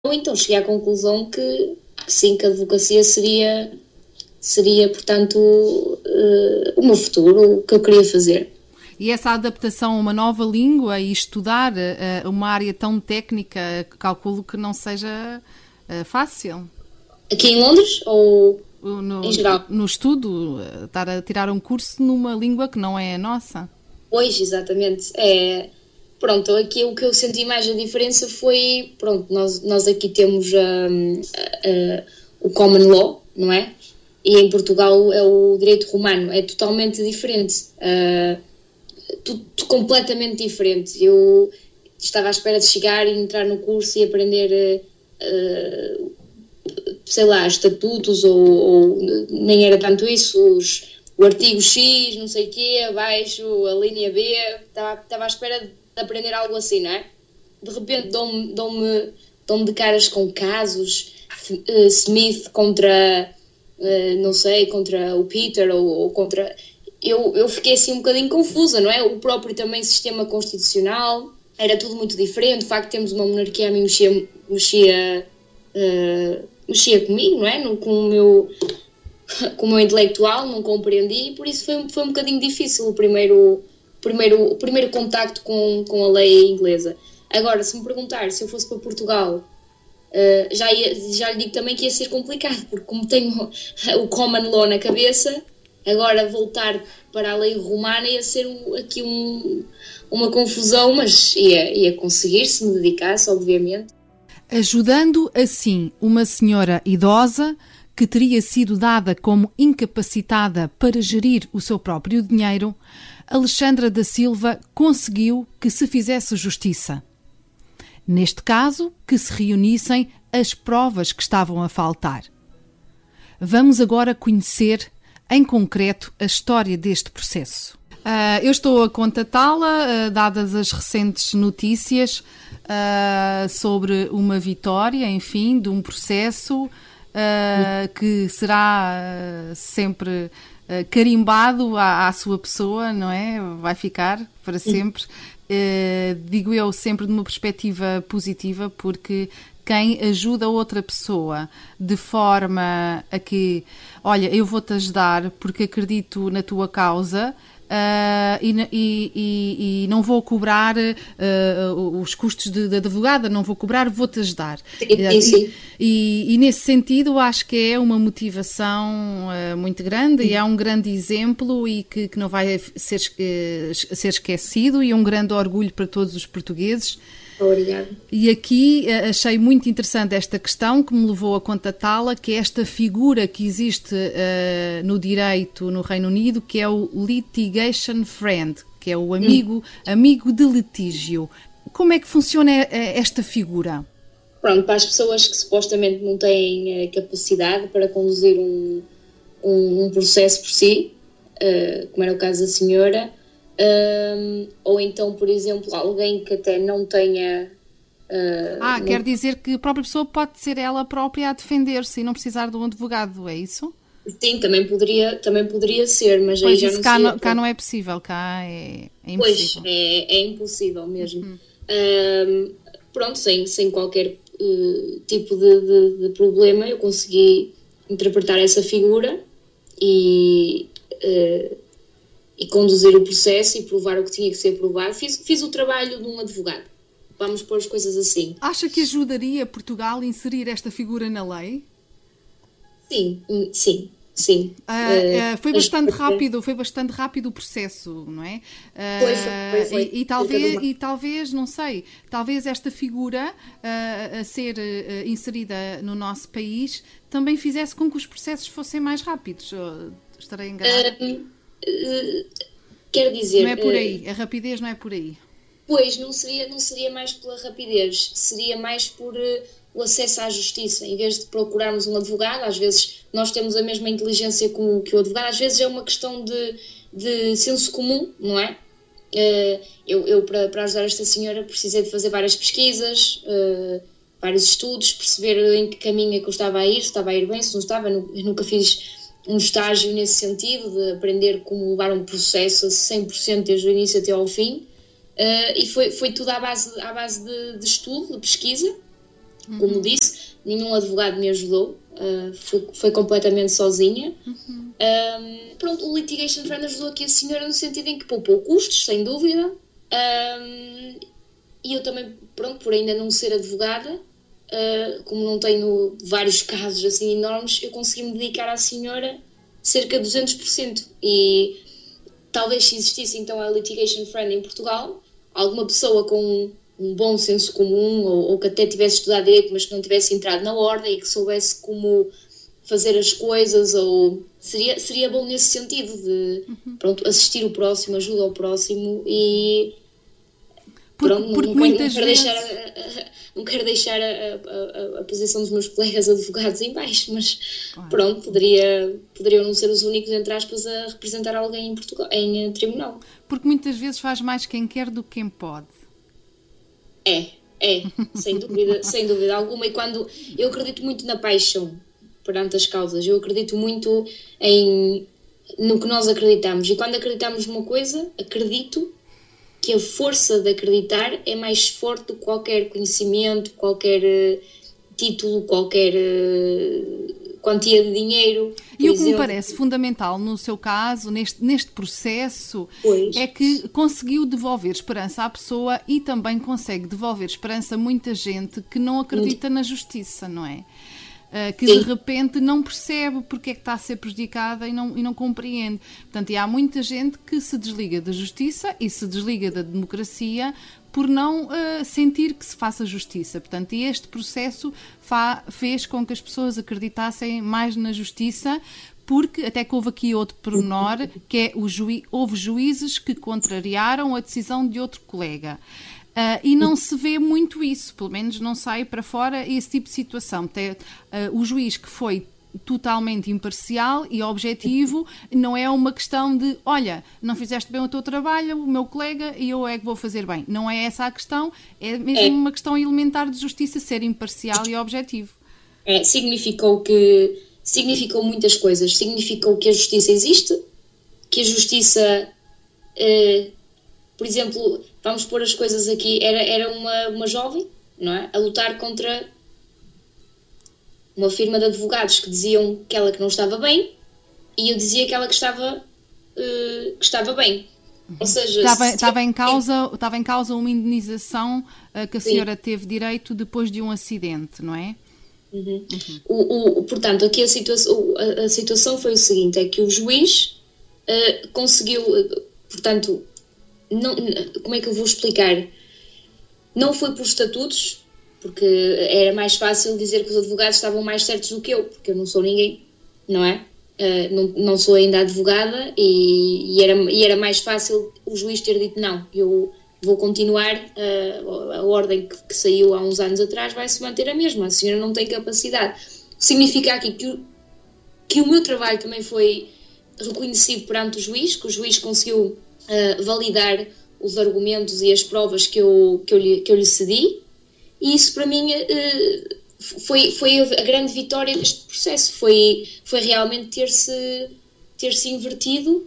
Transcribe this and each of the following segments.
Ou então cheguei à conclusão que sim, que a advocacia seria portanto, o meu futuro, o que eu queria fazer. E essa adaptação a uma nova língua e estudar uma área tão técnica, calculo que não seja fácil. Aqui em Londres ou em geral? No estudo, estar a tirar um curso numa língua que não é a nossa. Pois, exatamente. Pronto, aqui o que eu senti mais a diferença foi, pronto, nós aqui temos o Common Law, não é? E em Portugal é o direito romano, é totalmente diferente. Tudo completamente diferente. Eu estava à espera de chegar e entrar no curso e aprender, sei lá, estatutos ou nem era tanto isso, o artigo X, não sei o quê, abaixo, a linha B, estava à espera de aprender algo assim, não é? De repente dão-me de caras com casos, Smith contra, não sei, contra o Peter ou contra... Eu fiquei assim um bocadinho confusa, não é? O próprio também sistema constitucional, era tudo muito diferente. O facto de termos uma monarquia a mim mexia comigo, não é? Com o meu intelectual, não compreendi, por isso foi um bocadinho difícil o primeiro contacto com a lei inglesa. Agora, se me perguntar se eu fosse para Portugal, já lhe digo também que ia ser complicado, porque como tenho o common law na cabeça... Agora voltar para a lei romana ia ser aqui uma confusão, mas ia conseguir se me dedicasse, obviamente. Ajudando assim uma senhora idosa que teria sido dada como incapacitada para gerir o seu próprio dinheiro, Alexandra da Silva conseguiu que se fizesse justiça. Neste caso, que se reunissem as provas que estavam a faltar. Vamos agora conhecer em concreto, a história deste processo. Eu estou a contatá-la, dadas as recentes notícias sobre uma vitória, enfim, de um processo que será sempre carimbado à sua pessoa, não é? Vai ficar para sempre. Digo eu sempre de uma perspectiva positiva, porque quem ajuda outra pessoa de forma a que, olha, eu vou-te ajudar porque acredito na tua causa e não vou cobrar os custos de advogada, não vou cobrar, vou-te ajudar. Sim. E nesse sentido acho que é uma motivação muito grande e é um grande exemplo e que não vai ser esquecido, e um grande orgulho para todos os portugueses. Obrigada. E aqui achei muito interessante esta questão que me levou a contatá-la, que é esta figura que existe no direito no Reino Unido, que é o litigation friend, que é o amigo de litígio. Como é que funciona esta figura? Pronto, para as pessoas que supostamente não têm capacidade para conduzir um processo por si, como era o caso da senhora, ou então, por exemplo, alguém que até não tenha... quer dizer que a própria pessoa pode ser ela própria a defender-se e não precisar de um advogado, é isso? Sim, também poderia ser, mas pois aí já não sei. Cá não é possível, cá é impossível. Pois, é impossível mesmo. Pronto, sem qualquer tipo de problema, eu consegui interpretar essa figura e conduzir o processo e provar o que tinha que ser provado. Fiz o trabalho de um advogado. Vamos pôr as coisas assim. Acha que ajudaria Portugal a inserir esta figura na lei? Sim. Foi bastante rápido o processo, não é? Foi. E talvez, não sei, talvez esta figura a ser inserida no nosso país também fizesse com que os processos fossem mais rápidos. Estarei enganada? Quer dizer... Não é por aí, a rapidez não é por aí. Pois, não seria mais pela rapidez, seria mais por o acesso à justiça. Em vez de procurarmos um advogado, às vezes nós temos a mesma inteligência que o advogado, às vezes é uma questão de senso comum, não é? Eu para ajudar esta senhora, precisei de fazer várias pesquisas, vários estudos, perceber em que caminho é que eu estava a ir, se estava a ir bem, se não estava. Eu nunca fiz um estágio nesse sentido, de aprender como levar um processo a 100% desde o início até ao fim. E foi tudo à base de estudo, de pesquisa, como disse, nenhum advogado me ajudou, foi completamente sozinha. Pronto, o Litigation Friend ajudou aqui a senhora no sentido em que poupou custos, sem dúvida, e eu também, pronto, por ainda não ser advogada, como não tenho vários casos assim enormes, eu consegui me dedicar à senhora cerca de 200%, e talvez se existisse então a Litigation Friend em Portugal, alguma pessoa com um bom senso comum, ou que até tivesse estudado direito, mas que não tivesse entrado na ordem e que soubesse como fazer as coisas, ou seria bom nesse sentido de pronto, assistir o próximo, ajuda ao próximo, e pronto, não quero deixar a posição dos meus colegas advogados em baixo, mas pronto, poderiam não ser os únicos, entre aspas, a representar alguém em Portugal, em tribunal. Porque muitas vezes faz mais quem quer do que quem pode. Sem dúvida alguma, e quando eu acredito muito na paixão perante as causas, eu acredito muito no que nós acreditamos, e quando acreditamos numa coisa, acredito que a força de acreditar é mais forte do que qualquer conhecimento, qualquer título, qualquer quantia de dinheiro. E o que me parece fundamental no seu caso, neste processo, é que conseguiu devolver esperança à pessoa e também consegue devolver esperança a muita gente que não acredita na justiça, não é? Que de repente não percebe porque é que está a ser prejudicada e não compreende. Portanto, e há muita gente que se desliga da justiça e se desliga da democracia por não sentir que se faça justiça. Portanto, e este processo fez com que as pessoas acreditassem mais na justiça, porque até que houve aqui outro pormenor, que é houve juízes que contrariaram a decisão de outro colega. E não se vê muito isso, pelo menos não sai para fora esse tipo de situação. O juiz que foi totalmente imparcial e objetivo, não é uma questão de, olha, não fizeste bem o teu trabalho, o meu colega, e eu é que vou fazer bem. Não é essa a questão, é mesmo uma questão elementar de justiça, ser imparcial e objetivo. Significou muitas coisas. Significou que a justiça existe, que a justiça... por exemplo, vamos pôr as coisas aqui, era uma jovem, não é? A lutar contra uma firma de advogados que diziam que ela que não estava bem, e eu dizia que ela que estava bem. Ou seja... Estava em causa uma indenização que a senhora teve direito depois de um acidente, não é? Portanto, aqui a situação foi o seguinte, é que o juiz conseguiu, portanto... como é que eu vou explicar? Não foi por estatutos, porque era mais fácil dizer que os advogados estavam mais certos do que eu, porque eu não sou ninguém, não é? Não sou ainda advogada, e era mais fácil o juiz ter dito não, eu vou continuar, a ordem que saiu há uns anos atrás vai se manter a mesma, a senhora não tem capacidade. Significa aqui que o meu trabalho também foi reconhecido perante o juiz, que o juiz conseguiu validar os argumentos e as provas que eu lhe cedi, e isso para mim foi a grande vitória deste processo, foi realmente ter-se invertido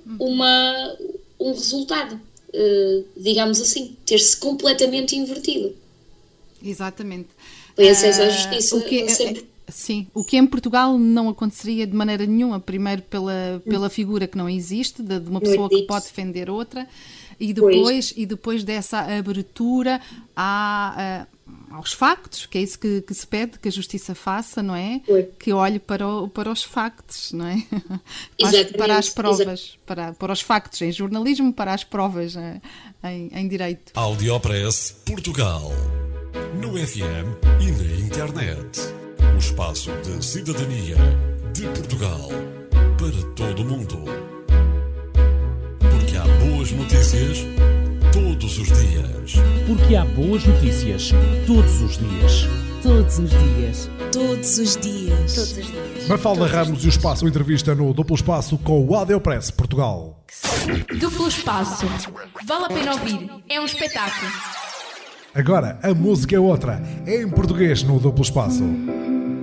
um resultado, digamos assim, ter-se completamente invertido. Exatamente. Foi acesso à justiça Sim, o que em Portugal não aconteceria de maneira nenhuma, primeiro pela figura que não existe, de uma pessoa que pode defender outra, e depois dessa abertura aos factos, que é isso que se pede que a justiça faça, não é? Que olhe para os factos, não é? Para as provas, para os factos em jornalismo, para as provas em direito. Audiopress Portugal, no FM e na internet. O espaço de cidadania de Portugal para todo o mundo. Porque há boas notícias todos os dias. Porque há boas notícias todos os dias. Todos os dias. Todos os dias. Todos os dias. Mafalda Ramos e o Espaço Entrevista no Duplo Espaço com o Audiopress Portugal. Duplo Espaço. Vale a pena ouvir. É um espetáculo. Agora a música é outra. É em português no Duplo Espaço.